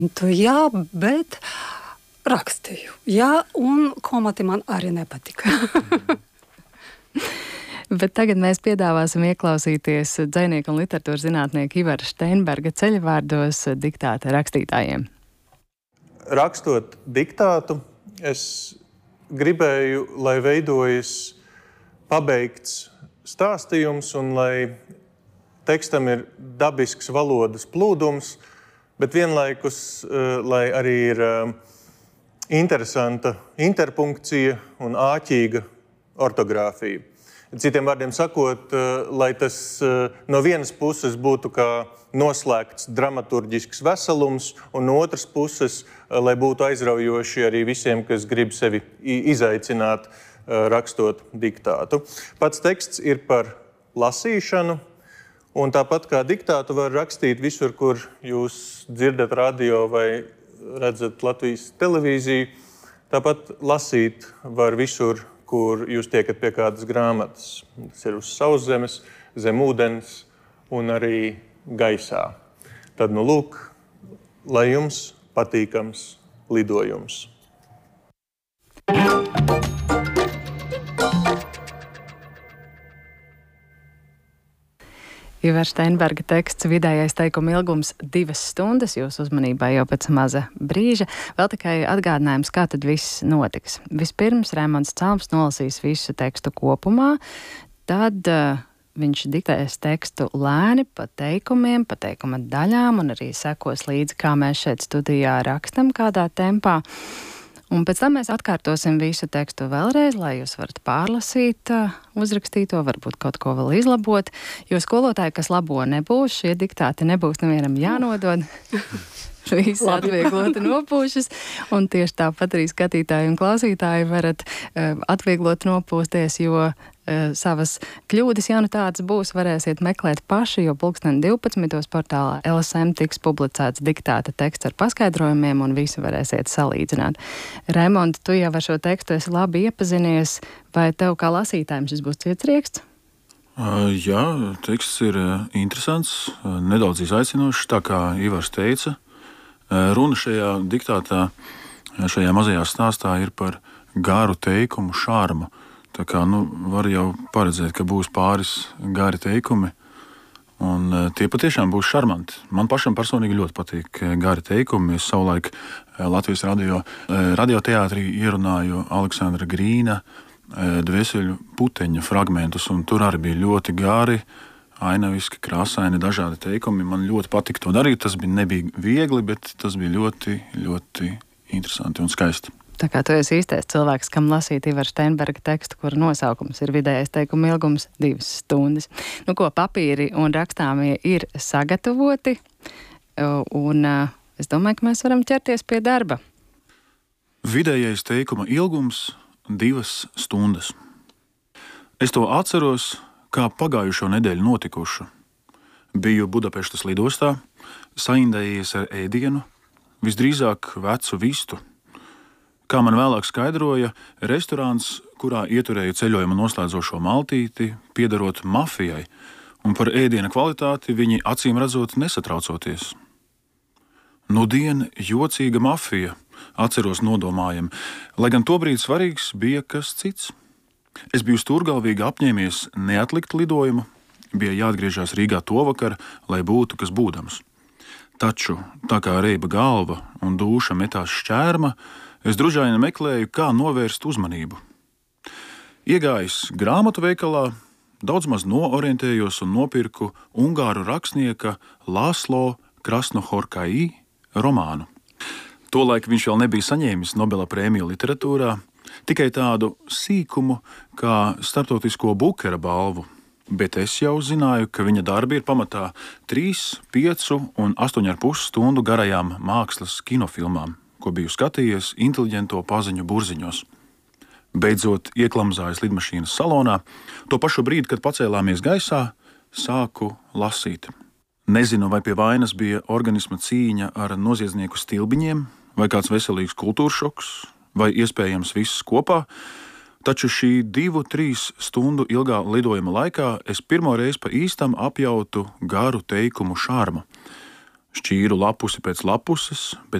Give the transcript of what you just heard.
Jā, bet rakstīju. Jā, un komati man arī nepatika. Bet tagad mēs piedāvāsim ieklausīties dzejnieka un literatūras zinātnieka Ivara Steinberga ceļvārdos diktāta rakstītājiem. Rakstot diktātu, es gribēju, lai veidojas pabeigts stāstījums un lai tekstam ir dabisks valodas plūdums, bet vienlaikus, lai arī ir interesanta interpunkcija un āķīga ortogrāfija. Citiem vārdiem sakot, lai tas no vienas puses būtu kā noslēgts dramaturģisks veselums, un no otras puses, lai būtu aizraujoši arī visiem, kas grib sevi izaicināt, rakstot diktātu. Pats teksts ir par lasīšanu, un tāpat kā diktātu var rakstīt visur, kur jūs dzirdat radio vai redzat Latvijas televīziju, tāpat lasīt var visur, kur jūs tiekat pie kādas grāmatas. Tas ir uz sauszemes, zem ūdens un arī gaisā. Tad, lūk, lai jums patīkams lidojums. Ivara Steinberga teksts, vidējais teikuma ilgums 2 stundas, jūsu uzmanībā jau pēc maza brīža. Vēl tikai atgādinājums, kā tad viss notiks. Vispirms Raimonds Calms nolasīs visu tekstu kopumā, tad viņš diktēs tekstu lēni pa teikumiem, pa teikuma daļām un arī sekos līdzi, kā mēs šeit studijā rakstam, kādā tempā. Un pēc tam mēs atkārtosim visu tekstu vēlreiz, lai jūs varat pārlasīt uzrakstīto, varbūt kaut ko vēl izlabot, jo skolotāji, kas labo, nebūs, šie diktāti nebūs nevienam jānodod. Visi atviegloti nopūšas, un tieši tāpat arī skatītāji un klausītāji varat atvieglot nopūsties, jo savas kļūdas, ja nu tādas būs, varēsiet meklēt paši, jo pulksten 12. portālā LSM tiks publicēts diktāta teksts ar paskaidrojumiem, un visu varēsiet salīdzināt. Raimond, tu jau ar šo tekstu esi labi iepazinies, vai tev kā lasītājiem šis būs cietsieksts? Jā, teksts ir interesants, nedaudz izaicinošs, tā kā Ivars teica. Runa šajā diktātā, šajā mazajā stāstā ir par garu teikumu šarmu. Tā kā, var jau paredzēt, ka būs pāris gari teikumi, un tie patiešām būs šarmanti. Man pašam personīgi ļoti patīk gari teikumi. Es savulaik Latvijas radioteātrī ierunāju Aleksandra Grīna Dvēseļu puteņa fragmentus, un tur arī bija ļoti gari, ainaviski, krāsaini, dažādi teikumi. Man ļoti patika to darīt. Tas nebija viegli, bet tas bija ļoti, ļoti interesanti un skaisti. Tā kā tu esi īstais cilvēks, kam lasīt Ivara Steinberga tekstu, kura nosaukums ir vidējais teikuma ilgums 2 stundas. Papīri un rakstāmie ir sagatavoti, un es domāju, ka mēs varam ķerties pie darba. Vidējais teikuma ilgums 2 stundas. Es to atceros, kā pagājušo nedēļu notikušu. Biju Budapeštas lidostā, saindējies ar ēdienu, visdrīzāk vecu vistu. Kā man vēlāk skaidroja, restorāns, kurā ieturēju ceļojuma noslēdzošo maltīti, piederot mafijai, un par ēdiena kvalitāti viņi acīm redzot nesatraucoties. Nudien jocīga mafija, atceros nodomājam, lai gan tobrīd svarīgs bija kas cits. Es biju stūrgalvīgi apņēmies neatlikt lidojumu, bija jāatgriežas Rīgā tovakar, lai būtu kas būdams. Taču, tā kā reiba galva un dūša metās šķērma, es družaini meklēju, kā novērst uzmanību. Iegājis grāmatu veikalā, daudz maz noorientējos un nopirku ungāru rakstnieka Lāslo Krasnohorkai romānu. Tolaik viņš vēl nebija saņēmis Nobela prēmiju literatūrā, tikai tādu sīkumu kā starptautisko Bukera balvu, bet es jau zināju, ka viņa darbi ir pamatā 3, 5 un 8,5 stundu garajām mākslas kinofilmām, ko biju skatījies inteliģento paziņu burziņos. Beidzot ieklamzājis lidmašīnas salonā, to pašu brīdi, kad pacēlāmies gaisā, sāku lasīt. Nezinu, vai pie vainas bija organisma cīņa ar noziedznieku stilbiņiem, vai kāds veselīgs kultūršoks, vai iespējams viss kopā, taču šī 2-3 stundu ilgā lidojuma laikā es pirmo reizi pa īstam apjautu garu teikumu šarmu. Šķīru lapusi pēc lapuses, bet